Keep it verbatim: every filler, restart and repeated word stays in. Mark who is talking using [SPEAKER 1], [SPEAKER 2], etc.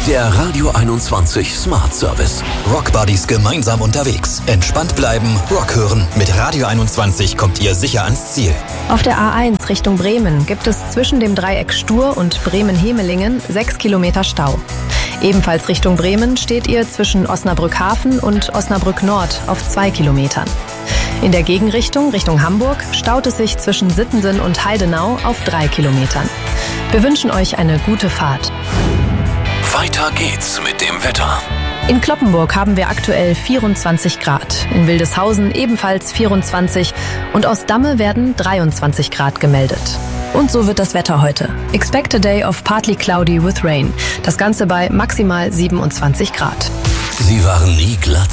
[SPEAKER 1] Der Radio einundzwanzig Smart Service.
[SPEAKER 2] Rockbuddies gemeinsam unterwegs. Entspannt bleiben, Rock hören. Mit Radio einundzwanzig kommt ihr sicher ans Ziel.
[SPEAKER 3] Auf der A eins Richtung Bremen gibt es zwischen dem Dreieck Stur und Bremen-Hemelingen sechs Kilometer Stau. Ebenfalls Richtung Bremen steht ihr zwischen Osnabrück-Hafen und Osnabrück-Nord auf zwei Kilometern. In der Gegenrichtung, Richtung Hamburg, staut es sich zwischen Sittensen und Heidenau auf drei Kilometern. Wir wünschen euch eine gute Fahrt.
[SPEAKER 1] Weiter geht's mit dem Wetter.
[SPEAKER 3] In Cloppenburg haben wir aktuell vierundzwanzig Grad, in Wildeshausen ebenfalls vierundzwanzig und aus Damme werden dreiundzwanzig Grad gemeldet. Und so wird das Wetter heute. Expect a day of partly cloudy with rain. Das Ganze bei maximal siebenundzwanzig Grad.
[SPEAKER 1] Sie waren nie glatt,